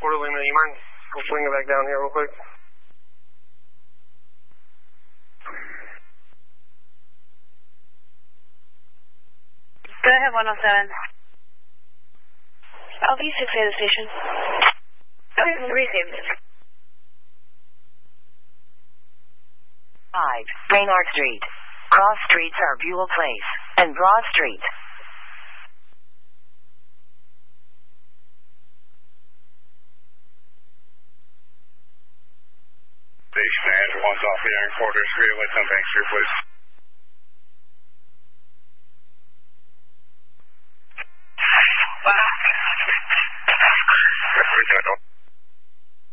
Port Lima. You mind swinging back down here real quick? Go ahead, 107. LV6A to the station. Okay, receive this. 5, Brainard Street. Cross streets are Buell Place and Broad Street. Station Andrew 1's off the Iron Quarter Street, West Bank Street, please.